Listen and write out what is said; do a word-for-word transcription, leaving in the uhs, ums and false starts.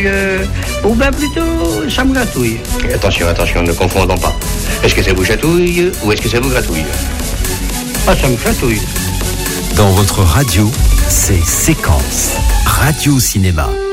euh, ou bien plutôt ça me gratouille. Attention, attention, ne confondons pas. Est-ce que ça vous chatouille ou est-ce que ça vous gratouille? Ah, ça me gratouille. Dans votre radio, c'est Séquence Radio Cinéma.